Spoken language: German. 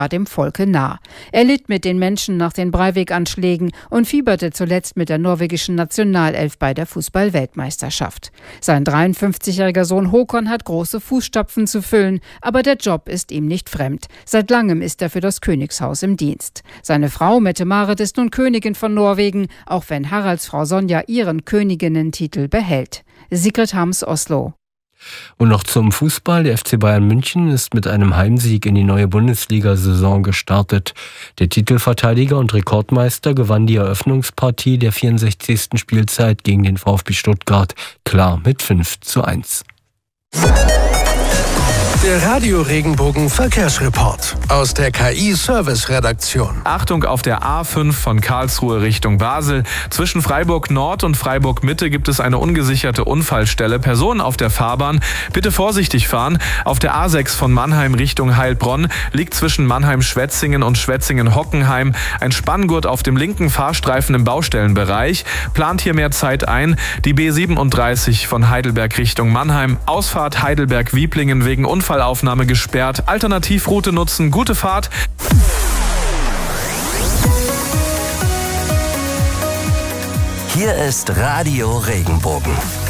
dem Volke nah. Er litt mit den Menschen nach den Breivik-Anschlägen und fieberte zuletzt mit der norwegischen Nationalelf bei der Fußball-Weltmeisterschaft. Sein 53-jähriger Sohn Håkon hat große Fußstapfen zu füllen, aber der Job ist ihm nicht fremd. Seit langem ist er für das Königshaus im Dienst. Seine Frau Mette-Marit ist nun Königin von Norwegen, auch wenn Haraldsfrau Sonja ihren Königinnentitel behält. Sigrid Hams, Oslo. Und noch zum Fußball. Der FC Bayern München ist mit einem Heimsieg in die neue Bundesliga-Saison gestartet. Der Titelverteidiger und Rekordmeister gewann die Eröffnungspartie der 64. Spielzeit gegen den VfB Stuttgart klar mit 5:1. Der Radio-Regenbogen Verkehrsreport aus der KI-Service-Redaktion. Achtung, auf der A5 von Karlsruhe Richtung Basel. Zwischen Freiburg Nord und Freiburg Mitte gibt es eine ungesicherte Unfallstelle. Personen auf der Fahrbahn, bitte vorsichtig fahren. Auf der A6 von Mannheim Richtung Heilbronn liegt zwischen Mannheim-Schwetzingen und Schwetzingen-Hockenheim ein Spanngurt auf dem linken Fahrstreifen im Baustellenbereich. Plant hier mehr Zeit ein. Die B37 von Heidelberg Richtung Mannheim. Ausfahrt Heidelberg-Wieblingen wegen Unfallaufnahme gesperrt. Alternativroute nutzen. Gute Fahrt. Hier ist Radio Regenbogen.